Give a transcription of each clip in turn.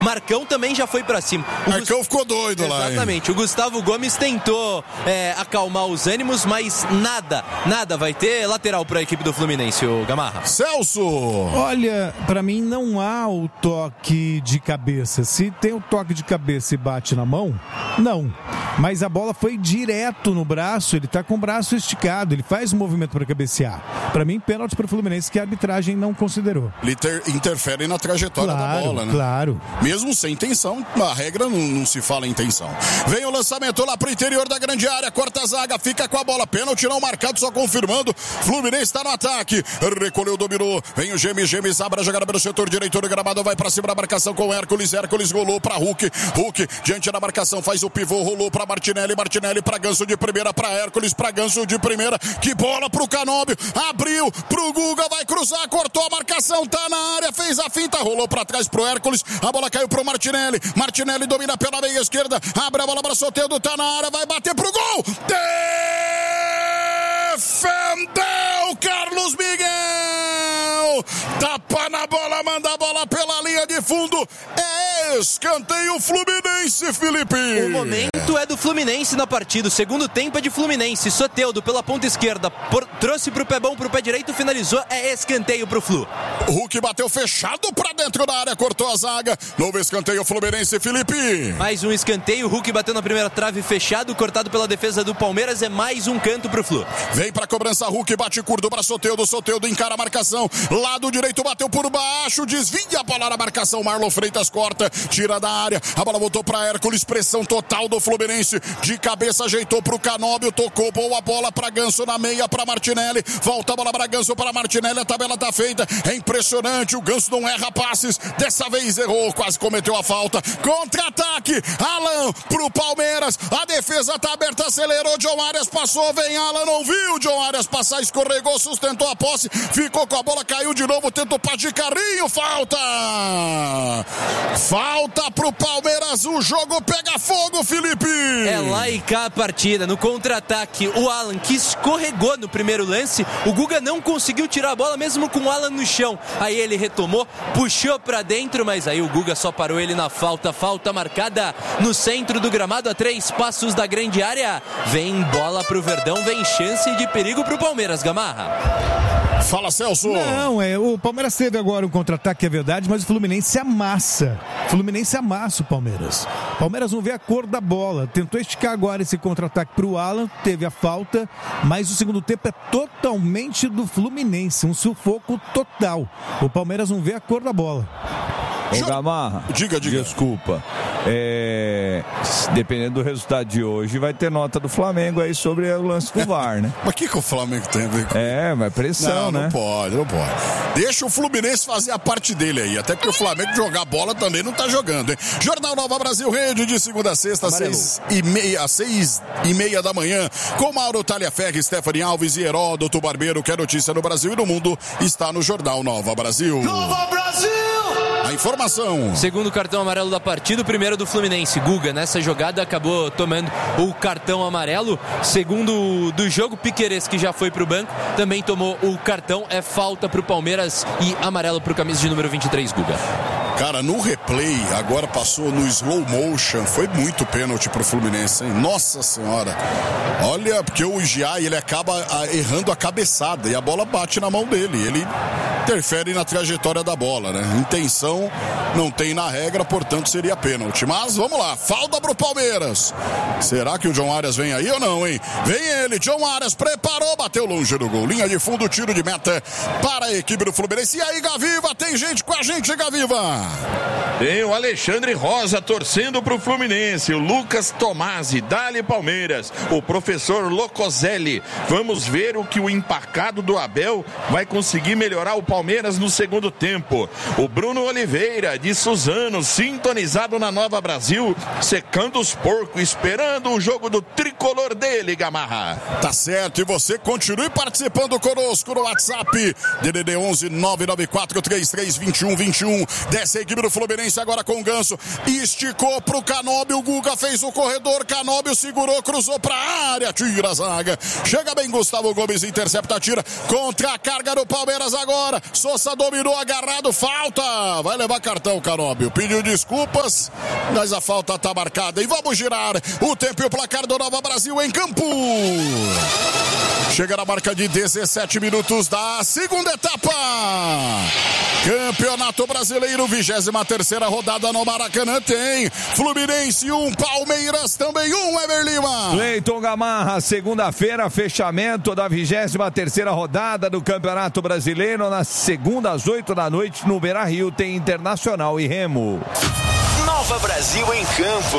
Marcão também já foi pra cima. Marcão ficou doido lá. Exatamente. O Gustavo Gomes tentou acalmar os ânimos, mas nada vai ter lateral pra equipe do Fluminense, o Gamarra. Celso! Olha, pra mim não há o toque de cabeça. Se tem o toque de cabeça e bate na mão, não. Mas a bola foi direto no braço, ele tá com o braço esticado, ele faz o movimento pra cabecear. Pra mim, pênalti pro Fluminense que a arbitragem não considerou. Ele interfere na trajetória da bola, né? Claro. Mesmo sem intenção, a regra não se fala em intenção. Vem o lançamento lá pro interior da grande área, corta a zaga, fica com a bola, pênalti não marcado, só confirmando. Fluminense está no ataque, recolheu, dominou, vem o Gemes, abre a jogada pelo setor direito do gramado, vai pra cima da marcação com Hércules rolou pra Hulk, diante da marcação, faz o pivô, rolou pra Martinelli pra Ganso de primeira, pra Hércules, pra Ganso de primeira, que bola pro Canóbio, abriu pro Guga, vai cruzar, cortou a marcação, tá na área, fez a finta, rolou pra trás pro Hércules, a bola caiu pro Martinelli domina pela meia esquerda, abre a bola para Soteldo, tá na área, vai bater pro gol, defendeu Carlos Miguel, tapa na bola, manda a bola pela linha de fundo, é escanteio Fluminense, Felipe. O momento é do Fluminense na partida, o segundo tempo é de Fluminense, Soteldo pela ponta esquerda, trouxe pro pé bom, pro pé direito, finalizou, é escanteio pro Flu. O Hulk bateu fechado pra dentro da área, cortou a zaga, novo escanteio Fluminense, Felipe. Mais um escanteio, o Hulk bateu na primeira trave, fechado, cortado pela defesa do Palmeiras, é mais um canto pro Flu. Vem pra cobrança, Hulk bate curto pra Soteldo encara a marcação, lado direito bateu por baixo, desvia a bola na marcação, Marlon Freitas corta, tira da área, a bola voltou pra Hércules, pressão total do Fluminense, de cabeça ajeitou pro Canóbio, tocou boa bola pra Ganso na meia, pra Martinelli, volta a bola pra Ganso, para Martinelli, a tabela tá feita, é impressionante, o Ganso não erra passes, dessa vez errou, quase cometeu a falta, contra-ataque, Alan pro Palmeiras, a defesa tá aberta, acelerou, John Arias passou, vem Alan, não viu John Arias passar, escorregou, sustentou a posse, ficou com a bola, caiu de novo, tentou para de carrinho, falta pro Palmeiras, o jogo pega fogo, Felipe. É lá e cá a partida, no contra-ataque, o Alan que escorregou no primeiro lance, o Guga não conseguiu tirar a bola mesmo com o Alan no chão, aí ele retomou, puxou pra dentro, mas aí o Guga só parou ele na falta marcada no centro do gramado, a 3 passos da grande área, vem bola pro Verdão, vem chance de perigo pro Palmeiras, Gamarra. Fala, Celso. Não, o Palmeiras teve agora um contra-ataque, é verdade, mas o Fluminense amassa o Palmeiras. O Palmeiras não vê a cor da bola, tentou esticar agora esse contra-ataque pro Alan, teve a falta, mas o segundo tempo é totalmente do Fluminense, um sufoco total. O Palmeiras não vê a cor da bola. Ô Gamarra, diga. Desculpa. Dependendo do resultado de hoje, vai ter nota do Flamengo aí sobre o lance do VAR, né? Mas o que o Flamengo tem a ver com isso? Mas pressão, né? Não pode. Deixa o Fluminense fazer a parte dele aí, até porque o Flamengo jogar bola também não tá jogando, hein? Jornal Nova Brasil Rede, de segunda a sexta, 6:30 da manhã, com Mauro Talhaferri, Stephanie Alves e Heródoto Barbeiro, que é notícia no Brasil e no mundo, está no Jornal Nova Brasil. Nova Brasil! A informação. Segundo cartão amarelo da partida, o primeiro do Fluminense. Guga, nessa jogada, acabou tomando o cartão amarelo. Segundo do jogo, Piquerez, que já foi pro banco, também tomou o cartão. É falta pro Palmeiras e amarelo pro camisa de número 23, Guga. Cara, no replay, agora passou no slow motion, foi muito pênalti pro Fluminense, hein? Nossa Senhora. Olha, porque o Giai, ele acaba errando a cabeçada e a bola bate na mão dele. Ele interfere na trajetória da bola, né? Intenção não tem na regra, portanto seria pênalti. Mas vamos lá, falta pro Palmeiras. Será que o John Arias vem aí ou não, hein? Vem ele, John Arias preparou, bateu longe do gol. Linha de fundo, tiro de meta para a equipe do Fluminense. E aí, Gaviva, tem gente com a gente, Gaviva? Tem o Alexandre Rosa torcendo pro Fluminense, o Lucas Tomasi, Dali Palmeiras, o professor Locoselli. Vamos ver o que o empacado do Abel vai conseguir melhorar o Palmeiras no segundo tempo. O Bruno Oliveira, de Suzano, sintonizado na Nova Brasil, secando os porcos, esperando o jogo do tricolor dele, Gamarra. Tá certo, e você continue participando conosco no WhatsApp, DDD 11 994 33 21 21. Desce a equipe do Fluminense agora com o Ganso, esticou pro Canóbio, o Guga fez o corredor, Canóbio segurou, cruzou pra área, tira a zaga, chega bem Gustavo Gomes, intercepta, tira, contra a carga do Palmeiras agora, Sousa dominou, agarrado, falta. Vai levar cartão, Canóbio. Pediu desculpas, mas a falta tá marcada. E vamos girar o tempo e o placar do Nova Brasil em campo. Chega na marca de 17 minutos da segunda etapa. Campeonato Brasileiro, 23ª rodada no Maracanã. Tem Fluminense 1, Palmeiras também 1, Ever Lima. Cleiton Gamarra, segunda-feira, fechamento da 23ª rodada do Campeonato Brasileiro. Na segunda, às 8 da noite, no Beira-Rio, tem Internacional e Remo. Nova Brasil em campo.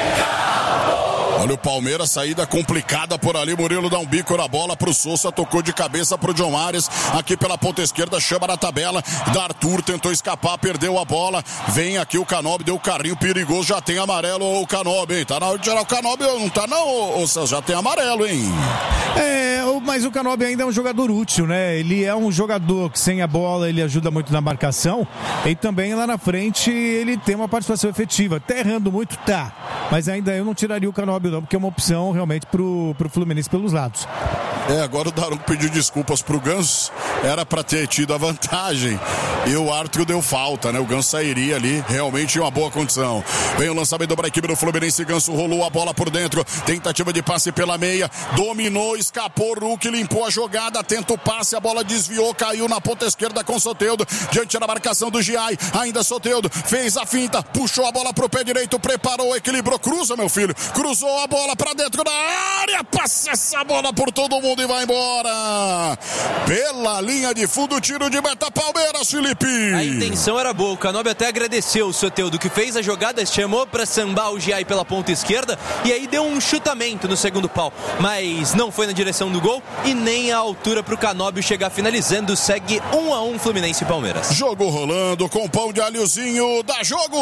Olha o Palmeiras, saída complicada por ali. Murilo dá um bico na bola pro Sousa, tocou de cabeça pro John Ares. Aqui pela ponta esquerda, chama na tabela. Da Arthur, tentou escapar, perdeu a bola. Vem aqui o Canóbio, deu carrinho perigoso. Já tem amarelo o Canóbio, hein? Tá na hora de tirar o Canóbio, não tá não, ô Celso? Já tem amarelo, hein? Mas o Canóbio ainda é um jogador útil, né? Ele é um jogador que sem a bola ele ajuda muito na marcação e também lá na frente ele tem uma participação efetiva. Tá errando muito, tá. Mas ainda eu não tiraria o Canóbio não, porque é uma opção realmente pro Fluminense pelos lados. Agora o Daronco pediu desculpas pro Ganso, era pra ter tido a vantagem e o Arthur deu falta, né? O Ganso sairia ali, realmente em uma boa condição. Vem o lançamento para a equipe do Fluminense, Ganso rolou a bola por dentro, tentativa de passe pela meia, dominou, escapou, Hulk limpou a jogada, tenta o passe, a bola desviou, caiu na ponta esquerda com Soteldo, diante da marcação do Giai, ainda Soteldo, fez a finta, puxou a bola pro pé direito, preparou, equilibrou, cruza, meu filho, cruzou a bola pra dentro da área, passa essa bola por todo mundo e vai embora. Pela linha de fundo, tiro de meta, Palmeiras, Felipe. A intenção era boa, o Canóbio até agradeceu o Soteldo que fez a jogada, chamou pra sambar o Giai pela ponta esquerda e aí deu um chutamento no segundo pau, mas não foi na direção do gol e nem a altura pro Canóbio chegar finalizando. Segue 1-1 Fluminense e Palmeiras. Jogo rolando com pão de alhozinho, dá jogo.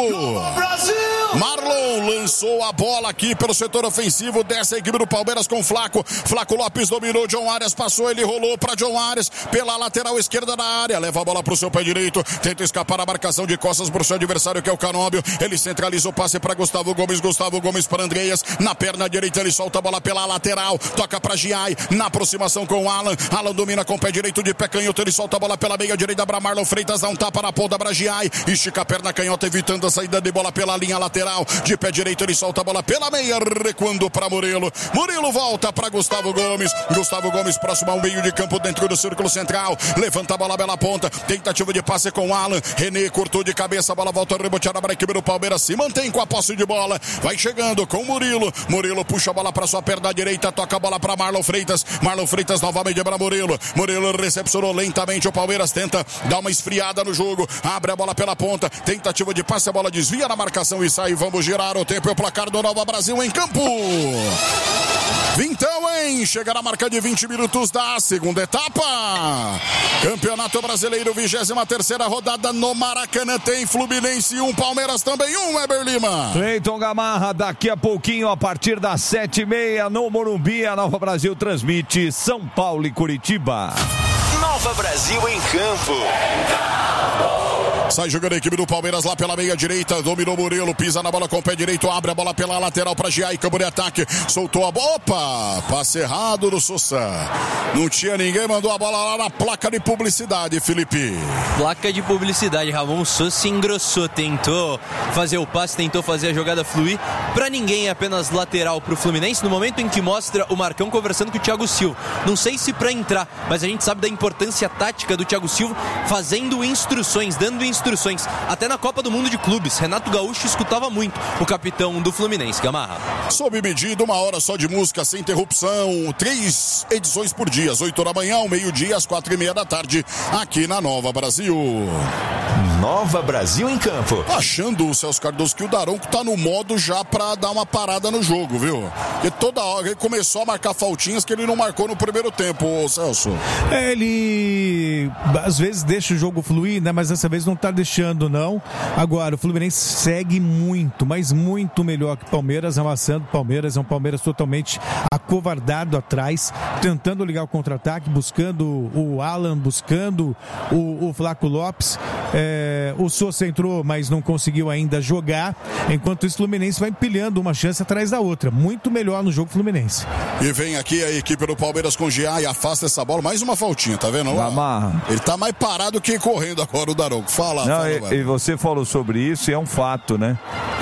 Marlon lançou a bola aqui pelo setor ofensivo, desce a equipe do Palmeiras com Flaco Lopes dominou, John Arias passou, ele rolou para John Arias pela lateral esquerda da área, leva a bola pro seu pé direito, tenta escapar a marcação de costas pro seu adversário que é o Canóbio, ele centraliza o passe para Gustavo Gomes para Andreas, na perna direita ele solta a bola pela lateral, toca para Giai, na aproximação com o Alan domina com o pé direito, de pé canhoto, ele solta a bola pela meia direita para Marlon Freitas, dá um tapa na ponta para Giai, estica a perna canhota evitando a saída de bola pela linha lateral, de pé direito ele solta a bola pela meia, recuando para Murilo volta para Gustavo Gomes próximo ao meio de campo dentro do círculo central, levanta a bola bela ponta, tentativa de passe com Alan, René cortou de cabeça, a bola volta reboteada para a equipe do Palmeiras, se mantém com a posse de bola, vai chegando com Murilo puxa a bola para sua perna direita, toca a bola para Marlon Freitas novamente para Murilo recepcionou lentamente, o Palmeiras tenta dar uma esfriada no jogo, abre a bola pela ponta, tentativa de passe, a bola desvia na marcação e sai, vamos girar o tempo e o placar do Nova Brasil em campo. Então, hein? Chega na marca de 20 minutos da segunda etapa. Campeonato Brasileiro, 23ª rodada no Maracanã. Tem Fluminense 1, Palmeiras também 1, Eber Lima. Cleiton Gamarra, daqui a pouquinho, a partir das 7h30, no Morumbi, a Nova Brasil transmite São Paulo e Curitiba. Nova Brasil em campo. Sai jogando a equipe do Palmeiras lá pela meia direita, dominou Murilo, pisa na bola com o pé direito, abre a bola pela lateral para Giai, campo de ataque, soltou a bola, opa, passe errado do Sousa, não tinha ninguém, mandou a bola lá na placa de publicidade, Felipe. Placa de publicidade, Ramon Sousa engrossou, tentou fazer o passe, tentou fazer a jogada fluir, pra ninguém, apenas lateral pro Fluminense, no momento em que mostra o Marcão conversando com o Thiago Silva, não sei se pra entrar, mas a gente sabe da importância tática do Thiago Silva, fazendo instruções, dando instruções, até na Copa do Mundo de Clubes, Renato Gaúcho escutava muito o capitão do Fluminense, Gamarra. Sob medida, 1 hora só de música, sem interrupção, 3 edições por dia, às 8 da manhã, ao meio-dia, às 4h30 da tarde, aqui na Nova Brasil. Nova Brasil em campo. Achando o Celso Cardoso que o Daronco tá no modo já pra dar uma parada no jogo, viu? Porque toda hora ele começou a marcar faltinhas que ele não marcou no primeiro tempo, Celso. Ele às vezes deixa o jogo fluir, né? Mas dessa vez não tá deixando, não. Agora, o Fluminense segue muito, mas muito melhor que o Palmeiras, amassando o Palmeiras. É um Palmeiras totalmente acovardado atrás, tentando ligar o contra-ataque, buscando o Alan, buscando o Flaco Lopes. O Sousa entrou, mas não conseguiu ainda jogar. Enquanto isso, o Fluminense vai empilhando uma chance atrás da outra. Muito melhor no jogo Fluminense. E vem aqui a equipe do Palmeiras com o Jean e afasta essa bola. Mais uma faltinha, tá vendo? Ele tá mais parado que correndo agora, o Daronco. Fala, e você falou sobre isso e é um fato, né?